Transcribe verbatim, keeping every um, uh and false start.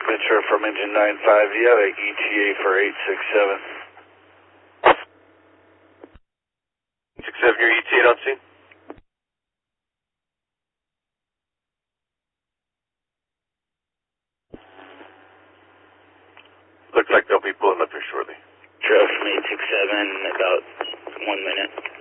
Ventura from engine nine five, do you have an E T A for eight six seven? six seven, your E T A on scene? Looks like they'll be pulling up here shortly. Trail from eight six seven, about one minute.